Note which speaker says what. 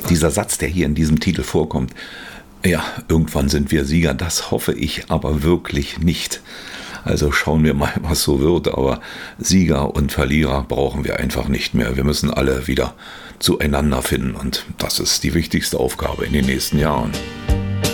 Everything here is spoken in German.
Speaker 1: Dieser Satz, der hier in diesem Titel vorkommt, ja, irgendwann sind wir Sieger, das hoffe ich aber wirklich nicht. Also schauen wir mal, was so wird, aber Sieger und Verlierer brauchen wir einfach nicht mehr. Wir müssen alle wieder zueinander finden und das ist die wichtigste Aufgabe in den nächsten Jahren.